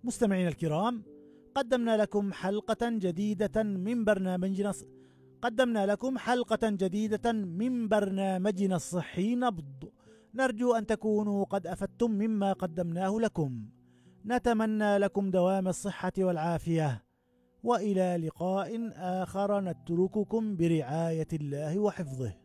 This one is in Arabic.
مستمعينا الكرام، قدمنا لكم حلقة جديدة من برنامجنا الصحي نبض. نرجو أن تكونوا قد أفدتم مما قدمناه لكم. نتمنى لكم دوام الصحة والعافية، وإلى لقاء آخر نترككم برعاية الله وحفظه.